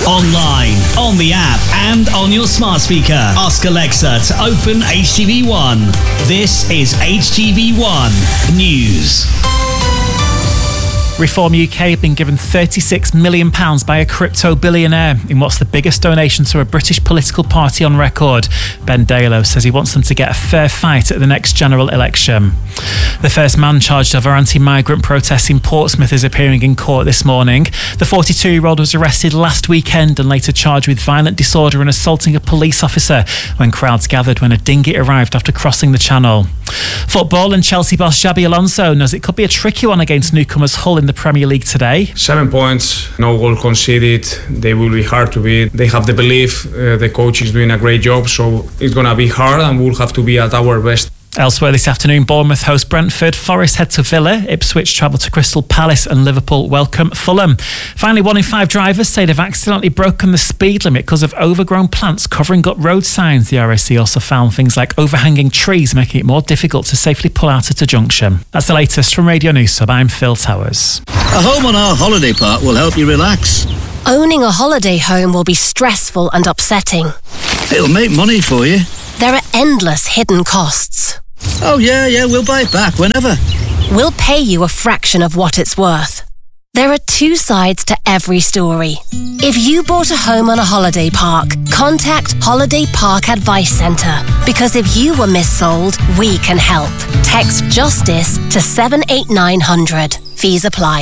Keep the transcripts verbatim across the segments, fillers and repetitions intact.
Online, on the app, and on your smart speaker. Ask Alexa to open H T V one. This is H T V one News. Reform U K have been given thirty-six million pounds by a crypto billionaire in what's the biggest donation to a British political party on record. Ben Dalo says he wants them to get a fair fight at the next general election. The first man charged over anti-migrant protests in Portsmouth is appearing in court this morning. The forty-two-year-old was arrested last weekend and later charged with violent disorder and assaulting a police officer when crowds gathered when a dinghy arrived after crossing the channel. Football, and Chelsea boss Xabi Alonso knows it could be a tricky one against newcomers Hull in the Premier League today. Seven points, no goal conceded. They will be hard to beat. They have the belief uh, the coach is doing a great job, so it's going to be hard and we'll have to be at our best. Elsewhere this afternoon, Bournemouth host Brentford, Forest head to Villa, Ipswich travel to Crystal Palace, and Liverpool welcome Fulham. Finally, one in five drivers say they've accidentally broken the speed limit because of overgrown plants covering up road signs. The R A C also found things like overhanging trees making it more difficult to safely pull out at a junction. That's the latest from Radio News Hub. I'm Phil Towers. A home on our holiday park will help you relax. Owning a holiday home will be stressful and upsetting. It'll make money for you. There are endless hidden costs. Oh yeah, yeah, we'll buy it back whenever. We'll pay you a fraction of what it's worth. There are two sides to every story. If you bought a home on a holiday park, contact Holiday Park Advice Centre. Because if you were missold, we can help. Text JUSTICE to seven eight nine hundred. Fees apply.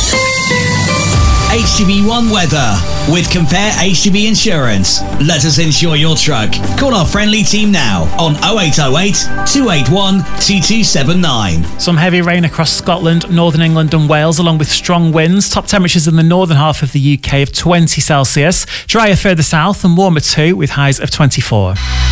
H T V one weather with Compare H T V Insurance. Let us insure your truck. Call our friendly team now on oh eight oh eight, two eight one, two two seven nine. Some heavy rain across Scotland, Northern England and Wales, along with strong winds. Top temperatures in the northern half of the U K of twenty Celsius. Drier further south and warmer too, with highs of twenty-four.